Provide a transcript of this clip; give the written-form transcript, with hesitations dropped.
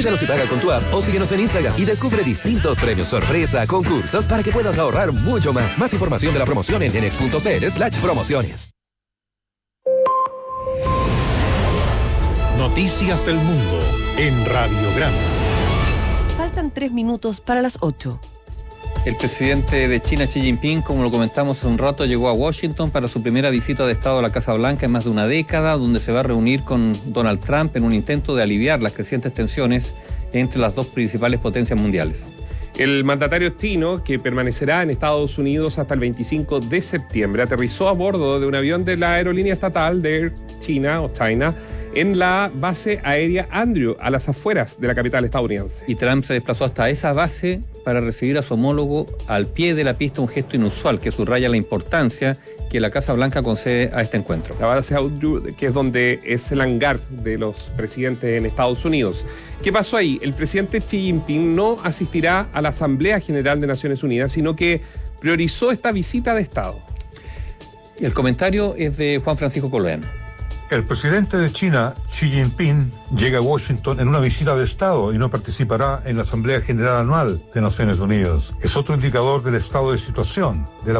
Pídalos y paga con tu app o síguenos en Instagram y descubre distintos premios sorpresa, concursos para que puedas ahorrar mucho más. Más información de la promoción en enex.cl/promociones. Noticias del Mundo en Radio Grande. Faltan 3 minutos para las 8. El presidente de China, Xi Jinping, como lo comentamos hace un rato, llegó a Washington para su primera visita de Estado a la Casa Blanca en más de una década, donde se va a reunir con Donald Trump en un intento de aliviar las crecientes tensiones entre las dos principales potencias mundiales. El mandatario chino, que permanecerá en Estados Unidos hasta el 25 de septiembre, aterrizó a bordo de un avión de la aerolínea estatal de Air China o China en la base aérea Andrew, a las afueras de la capital estadounidense. Y Trump se desplazó hasta esa base para recibir a su homólogo al pie de la pista, un gesto inusual que subraya la importancia que la Casa Blanca concede a este encuentro. La base Andrew, que es donde es el hangar de los presidentes en Estados Unidos. ¿Qué pasó ahí? El presidente Xi Jinping no asistirá a la Asamblea General de Naciones Unidas, sino que priorizó esta visita de Estado. El comentario es de Juan Francisco Coloán. El presidente de China, Xi Jinping, llega a Washington en una visita de Estado y no participará en la Asamblea General Anual de Naciones Unidas. Es otro indicador del estado de situación de la